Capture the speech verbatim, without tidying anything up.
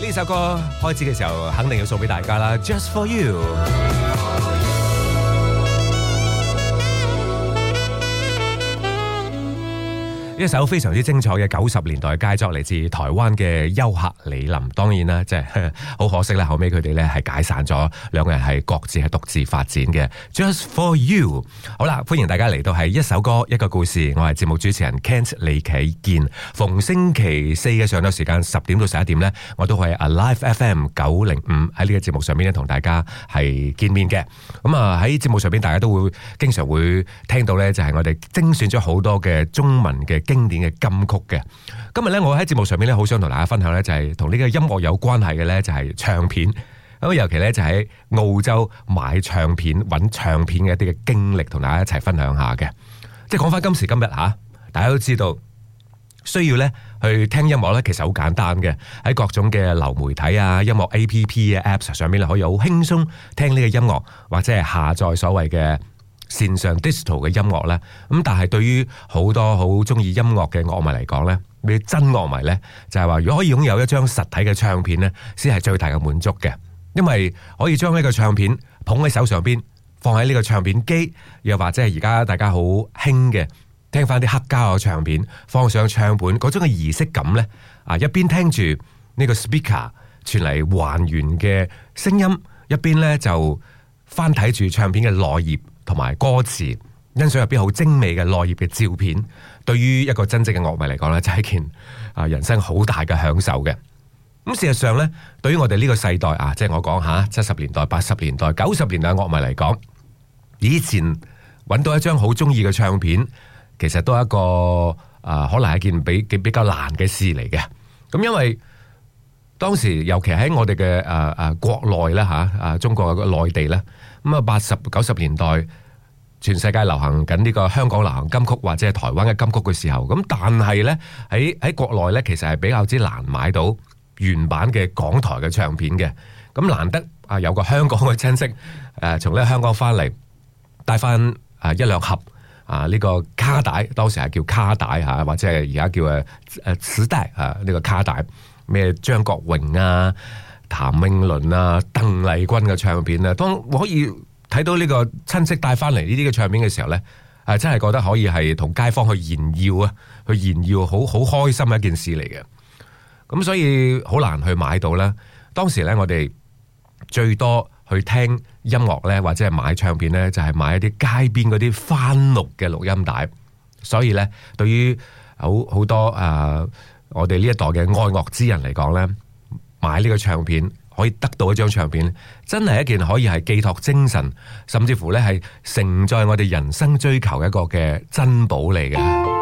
呢首歌開始嘅時候，肯定要送俾大家啦 ，Just for you。一首非常之精彩嘅九十年代佳作，嚟自台灣嘅優客李林。當然啦，即係好可惜啦，後尾佢哋咧係解散咗，兩個人係各自係獨自發展嘅。Just for you， 好啦，歡迎大家嚟到係一首歌一個故事。我係節目主持人 Kent 李啟健。逢星期四嘅上晝時間十點到十一點呢，我都係 Alive F M 九零五喺呢個節目上面咧同大家係見面嘅。咁啊喺節目上邊，大家都會經常會聽到呢，就係我哋精選咗好多嘅中文嘅經典嘅金曲嘅。今日咧，我喺節目上面咧，好想同大家分享咧，就係同呢個音樂有關係嘅咧，就係唱片。咁尤其咧，就喺澳洲買唱片、揾唱片嘅一啲嘅經歷，同大家一齊分享下嘅。即係講翻今時今日吓，大家都知道需要咧去聽音樂咧，其實好簡單嘅。喺各種嘅流媒體啊、音樂 A P P 啊、Apps 上面咧，可以好輕鬆聽呢個音樂，或者係下載所謂嘅線上 digital 嘅音樂咧，咁但係對於好多好中意音樂嘅樂迷嚟講咧，你真樂迷咧就係話，如果可以擁有一張實體嘅唱片咧，先係最大嘅滿足嘅，因為可以將呢個唱片捧喺手上邊，放喺呢個唱片機，又或者係而家大家好興嘅，聽翻啲黑膠嘅唱片，放上唱盤嗰種嘅儀式感咧，啊一邊聽住呢個 speaker 傳嚟還原嘅聲音，一邊咧就翻睇住唱片嘅內頁同埋歌詞，欣賞入邊好精美嘅內頁嘅照片，對於一個真正嘅樂迷嚟講咧，就係一件啊人生好大嘅享受嘅。咁事實上咧，對於我哋呢個世代啊，即係我講吓七十年代、八十年代、九十年代嘅樂迷嚟講，以前揾到一張好中意嘅唱片，其實都係一個啊，可能係一件比比較難嘅事嚟嘅。咁因為當時尤其喺我哋嘅誒誒國內咧吓，啊中國嘅內地咧。咁啊，八十九十年代，全世界流行緊呢個香港流行金曲或者係台灣嘅金曲嘅時候，咁但係呢，喺喺國內呢，其實係比較之難買到原版嘅港台嘅唱片嘅。咁難得啊，有個香港嘅親戚誒，從呢香港翻嚟，帶翻啊一兩盒啊呢個卡帶，當時係叫卡帶吓，或者係而家叫誒誒磁帶啊呢個卡帶，咩張國榮啊、譚詠麟啊、鄧麗君嘅唱片啊，當我可以睇到呢個親戚帶翻嚟呢啲嘅唱片嘅時候呢，係真係覺得可以係同街坊去炫耀啊，去炫耀好好開心嘅一件事嚟嘅。咁所以好難去買到啦。當時呢，我哋最多去聽音樂呢，或者係買唱片呢，就係買一啲街邊嗰啲翻錄嘅錄音帶。所以呢，對於好好多誒、呃、我哋呢一代嘅愛樂之人嚟講呢，買呢個唱片可以得到一張唱片，真係一件可以係寄託精神，甚至乎咧係承載我哋人生追求一個嘅珍寶嚟嘅。